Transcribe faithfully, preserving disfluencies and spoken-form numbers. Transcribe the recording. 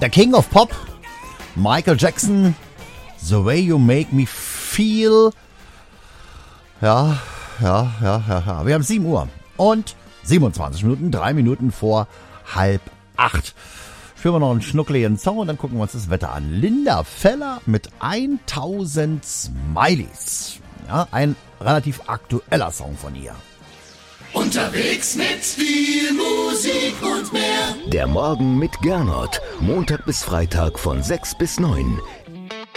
der King of Pop, Michael Jackson, The Way You Make Me Feel. Ja, ja, ja, ja, ja. Wir haben sieben Uhr und siebenundzwanzig Minuten, drei Minuten vor halb acht. Führen wir noch einen schnuckeligen Song und dann gucken wir uns das Wetter an. Linda Feller mit tausend Smileys. Ja, ein relativ aktueller Song von ihr. Unterwegs mit viel Musik und mehr. Der Morgen mit Gernot. Montag bis Freitag von sechs bis neun.